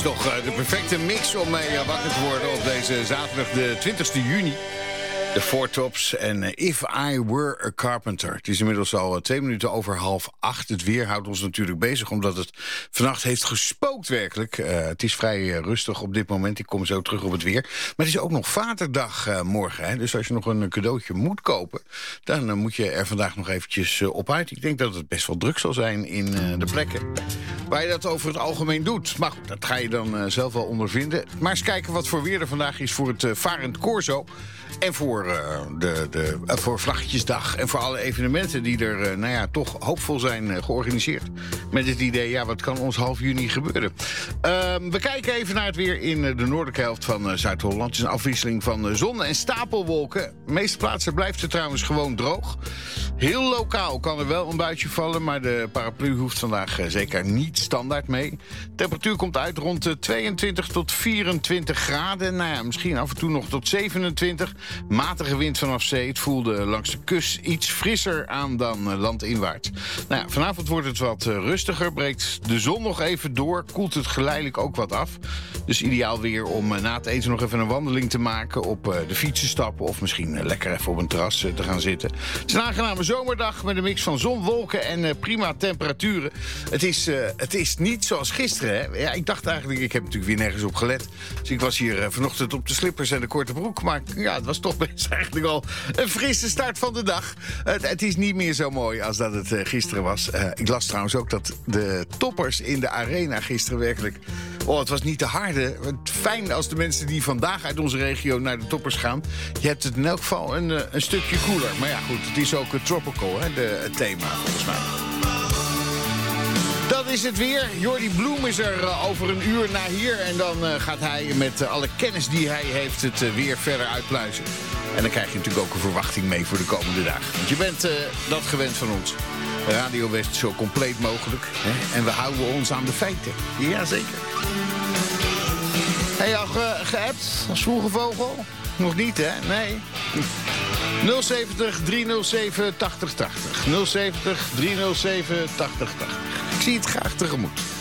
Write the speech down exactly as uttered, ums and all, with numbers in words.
toch uh, de perfecte mix om mee uh, wakker te worden op deze zaterdag de twintigste juni. De Four Tops en uh, If I Were a Carpenter. Het is inmiddels al uh, twee minuten over half acht. Het weer houdt ons natuurlijk bezig omdat het vannacht heeft gespookt werkelijk. Uh, het is vrij uh, rustig op dit moment. Ik kom zo terug op het weer. Maar het is ook nog Vaderdag uh, morgen. Hè? Dus als je nog een cadeautje moet kopen, dan uh, moet je er vandaag nog eventjes uh, op uit. Ik denk dat het best wel druk zal zijn in uh, de plekken waar je dat over het algemeen doet. Maar goed, dat ga je dan uh, zelf wel ondervinden. Maar eens kijken wat voor weer er vandaag is voor het uh, Varend Corso. En voor, uh, de, de, uh, voor Vlaggetjesdag en voor alle evenementen die er uh, nou ja, toch hoopvol zijn uh, georganiseerd. Met het idee, ja, wat kan ons half juni gebeuren? Uh, we kijken even naar het weer in uh, de noordelijke helft van uh, Zuid-Holland. Het is een afwisseling van uh, zon en stapelwolken. De meeste plaatsen blijft het trouwens gewoon droog. Heel lokaal kan er wel een buitje vallen, maar de paraplu hoeft vandaag uh, zeker niet standaard mee. De temperatuur komt uit rond de tweeëntwintig tot vierentwintig graden. Nou ja, misschien af en toe nog tot zevenentwintig. Matige wind vanaf zee. Het voelde langs de kust iets frisser aan dan uh, landinwaarts. Nou ja, vanavond wordt het wat uh, rustiger. Breekt de zon nog even door. Koelt het geleidelijk ook wat af. Dus ideaal weer om uh, na het eten nog even een wandeling te maken. Op uh, de fietsen stappen. Of misschien uh, lekker even op een terras uh, te gaan zitten. Het is een aangename zomerdag met een mix van zon, wolken en uh, prima temperaturen. Het is, uh, het is niet zoals gisteren. Hè? Ja, ik dacht eigenlijk, ik heb natuurlijk weer nergens op gelet. Dus ik was hier uh, vanochtend op de slippers en de korte broek. Maar ja, het was toch best eigenlijk al een frisse start van de dag. Uh, het is niet meer zo mooi als dat het uh, gisteren was. Uh, ik las trouwens ook dat de toppers in de arena gisteren werkelijk... Oh, het was niet te harde. Het fijn als de mensen die vandaag uit onze regio naar de toppers gaan. Je hebt het in elk geval een, een stukje koeler. Maar ja, goed, het is ook uh, tropical, hè, de, het thema volgens mij. Dat is het weer. Jordi Bloem is er uh, over een uur naar hier. En dan uh, gaat hij met uh, alle kennis die hij heeft het uh, weer verder uitpluizen. En dan krijg je natuurlijk ook een verwachting mee voor de komende dagen. Want je bent uh, dat gewend van ons. Radio West zo compleet mogelijk. Hè? En we houden ons aan de feiten. Jazeker. Heb je al ge- geappt als vroege vogel? Nog niet, hè? Nee. nul zeventig driehonderdzeven tachtig tachtig. nul zeventig driehonderdzeven tachtig tachtig. Ik zie het graag tegemoet.